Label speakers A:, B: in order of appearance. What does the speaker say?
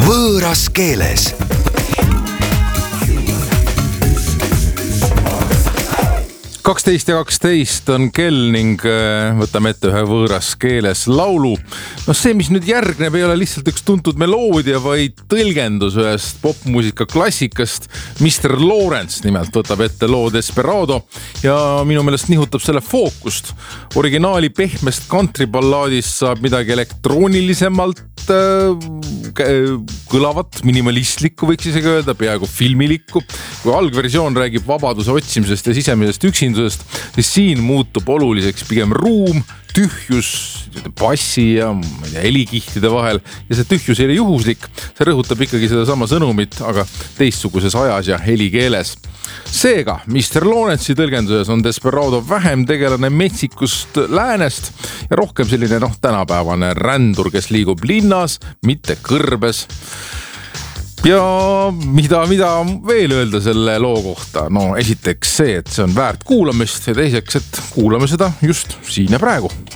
A: võõras keeles.
B: kaksteist on kell ning võtame ette ühe võõras keeles laulu. No see, mis nüüd järgneb, ei ole lihtsalt üks tuntud meloodia, vaid tõlgendus ühest popmuusika klassikast. Mr. Lawrence nimelt võtab ette loo Desperado ja minu meelest nihutab selle fookust. Originaali pehmest countryballaadist saab midagi elektroonilisemalt kõlavat, minimalistlikku võiks isegi öelda, peaaegu filmilikku. Kui algversioon räägib vabaduse otsimisest ja sisemisest üksindusest, siis siin muutub oluliseks pigem ruum, tühjus bassi ja helikihtide vahel ja see tühjus ei ole juhuslik, see rõhutab ikkagi seda sama sõnumit, aga teistsuguses ajas ja helikeeles. Seega, Mr. Lawrence'i tõlgenduses on Desperado vähem tegelane metsikust läänest ja rohkem selline tänapäevane rändur, kes liigub linnas, mitte kõrbes. Ja mida veel öelda selle loo kohta? No esiteks see, et see on väärt kuulamist ja teiseks, et kuulame seda just siin ja praegu.